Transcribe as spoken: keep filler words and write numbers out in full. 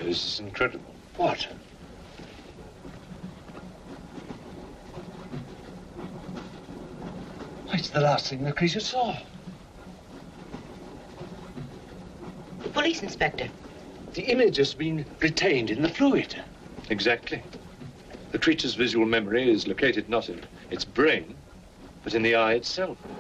this is incredible. What? It's the last thing the creature saw. The police inspector. The image has been retained in the fluid. Exactly. The creature's visual memory is located not in its brain, but in the eye itself.